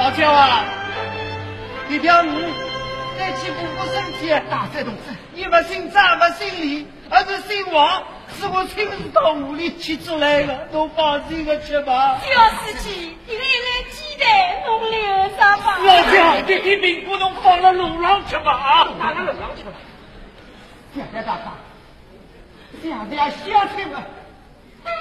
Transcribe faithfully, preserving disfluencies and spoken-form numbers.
老焦啊，你条鱼再去补补身体，大赛同志，你不姓张不姓李，而是姓王，是我亲自到屋里去出来的，侬放心的去吧。 焦司机，一个一个鸡蛋弄留着吧。 老焦，这一饼不能放到路上去吧？啊， 放到路上去吧。 现在大哥，现在小心们。